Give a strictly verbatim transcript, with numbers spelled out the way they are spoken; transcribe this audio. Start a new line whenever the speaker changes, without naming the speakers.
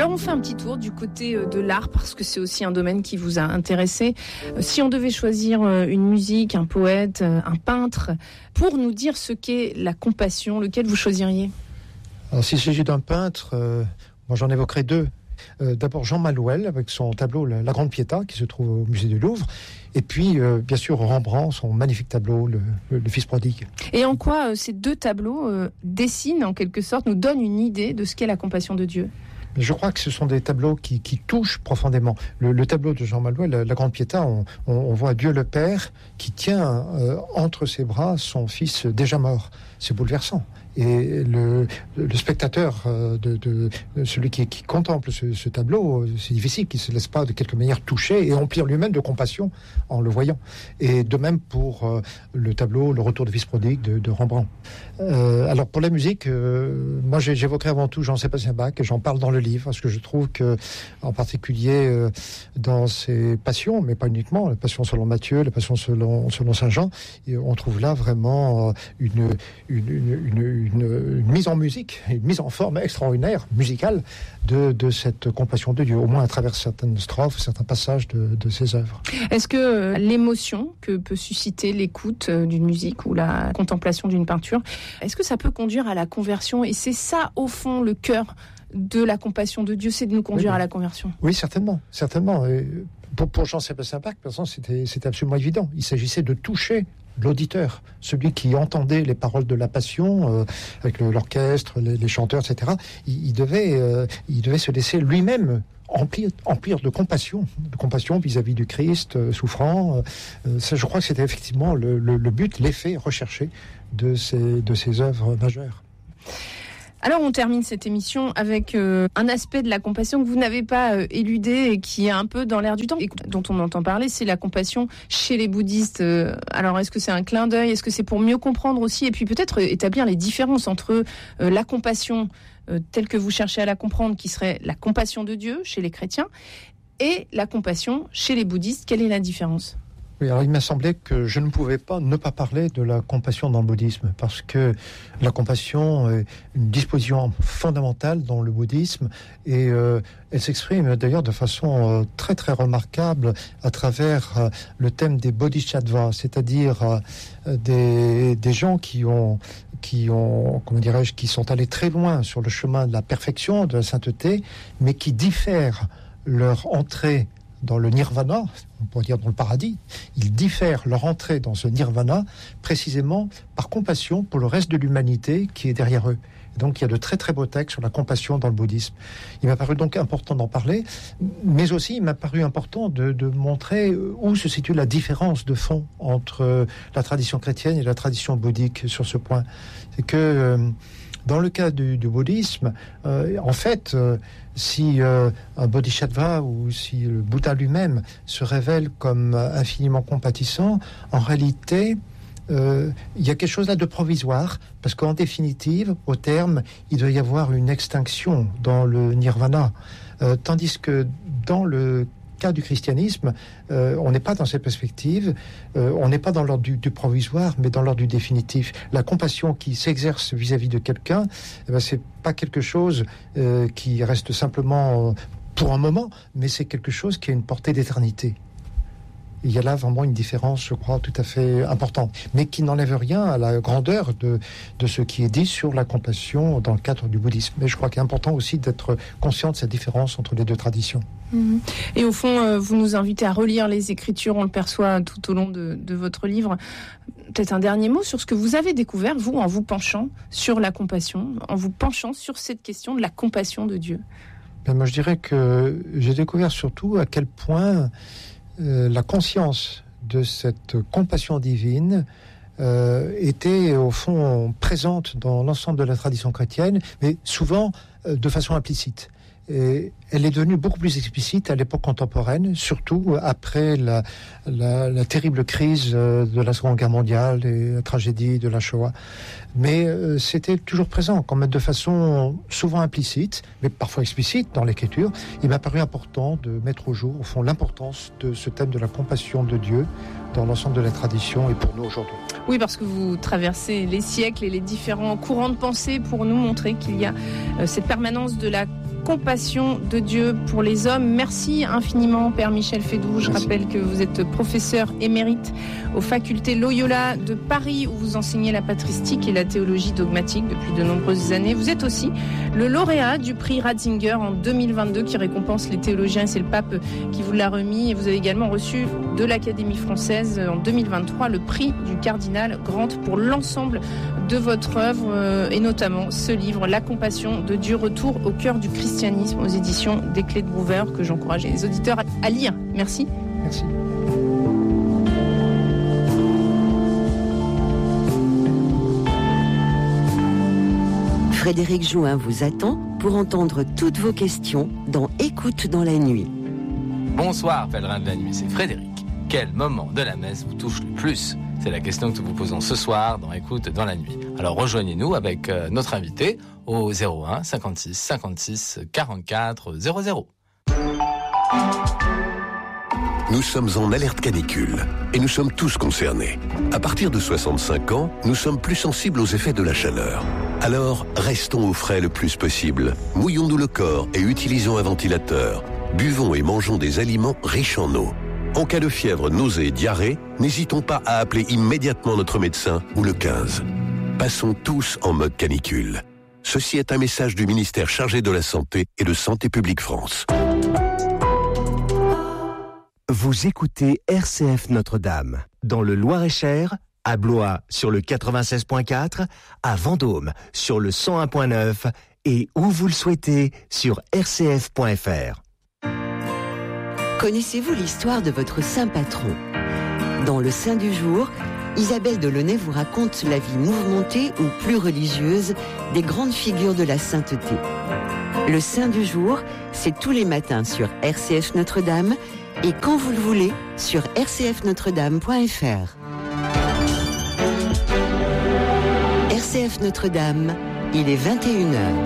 Alors on fait un petit tour du côté de l'art parce que c'est aussi un domaine qui vous a intéressé. Si on devait choisir une musique, un poète, un peintre, pour nous dire ce qu'est la compassion, lequel vous choisiriez ?
Alors s'il s'agit d'un peintre, euh, moi j'en évoquerai deux. Euh, d'abord Jean Malouel avec son tableau La, la Grande Pietà qui se trouve au musée du Louvre, et puis euh, bien sûr Rembrandt, son magnifique tableau Le, le, le Fils prodigue.
Et en quoi euh, ces deux tableaux euh, dessinent en quelque sorte, nous donnent une idée de ce qu'est la compassion de Dieu ?
Je crois que ce sont des tableaux qui, qui touchent profondément. Le, le tableau de Jean Malouel, la, la Grande Pietà, on, on, on voit Dieu le Père qui tient euh, entre ses bras son fils déjà mort. C'est bouleversant. Et le, le spectateur, euh, de, de, celui qui, qui contemple ce, ce tableau, c'est difficile qu'il ne se laisse pas de quelque manière toucher et emplir lui-même de compassion en le voyant. Et de même pour euh, le tableau Le Retour du Fils prodigue de, de Rembrandt. Euh, alors pour la musique, euh, moi j'évoquerai avant tout Jean-Sébastien Bach, et j'en parle dans le livre, parce que je trouve que, en particulier euh, dans ses passions, mais pas uniquement, la passion selon Matthieu, la passion selon, selon Saint Jean, on trouve là vraiment une, une, une, une Une, une mise en musique, une mise en forme extraordinaire, musicale, de, de cette compassion de Dieu, au moins à travers certaines strophes, certains passages de, de ses œuvres.
Est-ce que l'émotion que peut susciter l'écoute d'une musique ou la contemplation d'une peinture, est-ce que ça peut conduire à la conversion ? Et c'est ça, au fond, le cœur de la compassion de Dieu, c'est de nous conduire
oui,
à la conversion.
Oui, certainement, certainement. Et pour, pour Jean-Sébastien Bach, par exemple, c'était, c'était absolument évident. Il s'agissait de toucher l'auditeur, celui qui entendait les paroles de la Passion, euh, avec le, l'orchestre, les, les chanteurs, et cetera. Il, il, devait, euh, il devait se laisser lui-même emplir, emplir de compassion, de compassion vis-à-vis du Christ euh, souffrant. Euh, ça, je crois que c'était effectivement le, le, le but, l'effet recherché de ces, de ces œuvres majeures.
Alors on termine cette émission avec euh, un aspect de la compassion que vous n'avez pas euh, éludé et qui est un peu dans l'air du temps et dont on entend parler, c'est la compassion chez les bouddhistes. Euh, alors est-ce que c'est un clin d'œil ? Est-ce que c'est pour mieux comprendre aussi ? Et puis peut-être euh, établir les différences entre euh, la compassion euh, telle que vous cherchez à la comprendre, qui serait la compassion de Dieu chez les chrétiens, et la compassion chez les bouddhistes. Quelle est la différence ?
Oui, alors il m'a semblé que je ne pouvais pas ne pas parler de la compassion dans le bouddhisme, parce que la compassion est une disposition fondamentale dans le bouddhisme, et euh, elle s'exprime d'ailleurs de façon euh, très très remarquable à travers euh, le thème des bodhisattvas, c'est-à-dire euh, des, des gens qui ont qui ont, comment dirais-je, qui sont allés très loin sur le chemin de la perfection, de la sainteté, mais qui diffèrent leur entrée dans le nirvana, on pourrait dire dans le paradis. Ils diffèrent leur entrée dans ce nirvana précisément par compassion pour le reste de l'humanité qui est derrière eux. Et donc il y a de très très beaux textes sur la compassion dans le bouddhisme. Il m'a paru donc important d'en parler, mais aussi il m'a paru important de, de montrer où se situe la différence de fond entre la tradition chrétienne et la tradition bouddhique sur ce point. C'est que euh, dans le cas du, du bouddhisme, euh, en fait, euh, si euh, un bodhisattva ou si le Bouddha lui-même se révèle comme infiniment compatissant, en réalité, euh, il y a quelque chose là de provisoire, parce qu'en définitive, au terme, il doit y avoir une extinction dans le nirvana. Euh, tandis que dans le cas du christianisme, euh, on n'est pas dans cette perspective, euh, on n'est pas dans l'ordre du, du provisoire, mais dans l'ordre du définitif. La compassion qui s'exerce vis-à-vis de quelqu'un, eh ben, c'est pas quelque chose euh, qui reste simplement pour un moment, mais c'est quelque chose qui a une portée d'éternité. Il y a là vraiment une différence, je crois, tout à fait importante, mais qui n'enlève rien à la grandeur de, de ce qui est dit sur la compassion dans le cadre du bouddhisme. Mais je crois qu'il est important aussi d'être conscient de cette différence entre les deux traditions.
Mmh. Et au fond, euh, vous nous invitez à relire les Écritures, on le perçoit tout au long de, de votre livre. Peut-être un dernier mot sur ce que vous avez découvert, vous, en vous penchant sur la compassion, en vous penchant sur cette question de la compassion de Dieu.
Ben moi, je dirais que j'ai découvert surtout à quel point Euh, la conscience de cette compassion divine euh, était au fond présente dans l'ensemble de la tradition chrétienne, mais souvent euh, de façon implicite. Et elle est devenue beaucoup plus explicite à l'époque contemporaine, surtout après la, la, la terrible crise de la Seconde Guerre mondiale et la tragédie de la Shoah. Mais euh, c'était toujours présent, quand même de façon souvent implicite, mais parfois explicite dans l'écriture. Il m'a paru important de mettre au jour, au fond, l'importance de ce thème de la compassion de Dieu dans l'ensemble de la tradition et pour nous aujourd'hui.
Oui, parce que vous traversez les siècles et les différents courants de pensée pour nous montrer qu'il y a euh, cette permanence de la compassion de Dieu pour les hommes. Merci infiniment, Père Michel Fédoux. Je rappelle que vous êtes professeur émérite aux facultés Loyola de Paris, où vous enseignez la patristique et la théologie dogmatique depuis de nombreuses années. Vous êtes aussi le lauréat du prix Ratzinger en deux mille vingt-deux qui récompense les théologiens. C'est le pape qui vous l'a remis. Et vous avez également reçu de l'Académie française en deux mille vingt-trois le prix du cardinal Grant pour l'ensemble de votre œuvre et notamment ce livre, La compassion de Dieu, retour au cœur du christianisme, aux éditions des Clés de Brouwer, que j'encourage les auditeurs à lire. Merci.
Merci.
Frédéric Jouin vous attend pour entendre toutes vos questions dans Écoute dans la nuit.
Bonsoir, pèlerins de la nuit, c'est Frédéric. Quel moment de la messe vous touche le plus ? C'est la question que nous vous posons ce soir dans Écoute dans la nuit. Alors rejoignez-nous avec euh, notre invité au zéro un cinquante-six cinquante-six quarante-quatre zéro zéro.
Nous sommes en alerte canicule et nous sommes tous concernés. À partir de soixante-cinq ans, nous sommes plus sensibles aux effets de la chaleur. Alors, restons au frais le plus possible. Mouillons-nous le corps et utilisons un ventilateur. Buvons et mangeons des aliments riches en eau. En cas de fièvre, nausée et diarrhée, n'hésitons pas à appeler immédiatement notre médecin ou le quinze. Passons tous en mode canicule. Ceci est un message du ministère chargé de la Santé et de Santé publique France.
Vous écoutez R C F Notre-Dame, dans le Loir-et-Cher, à Blois sur le quatre-vingt-seize point quatre, à Vendôme sur le cent un point neuf et où vous le souhaitez sur r c f point f r.
Connaissez-vous l'histoire de votre saint patron ? Dans le Saint du jour, Isabelle Delaunay vous raconte la vie mouvementée ou plus religieuse des grandes figures de la sainteté. Le Saint du jour, c'est tous les matins sur R C F Notre-Dame et quand vous le voulez sur r c f notre dame point f r. R C F Notre-Dame, il est vingt et une heures.